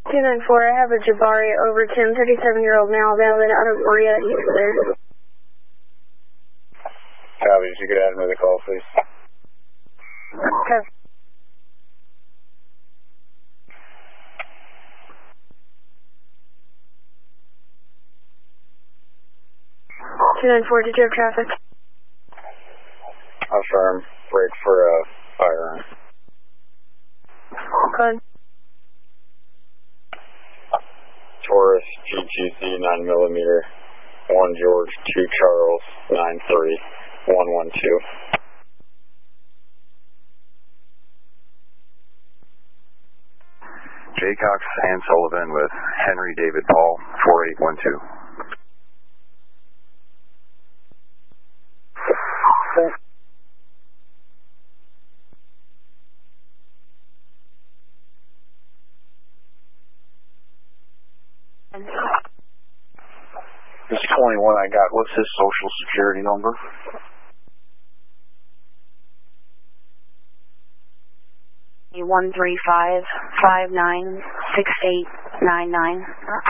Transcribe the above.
294, I have a Jabari Overton, 37-year-old male available out of Oria. He's there. Copy, if you could add another call, please. Okay. Did you have traffic? Affirm. Break for a firearm. Code. Taurus GGC 9mm 1 George 2 Charles 93112. Jaycox and Sullivan with Henry David Paul 4812. This 21 I got. What's his social security number? $135-596899.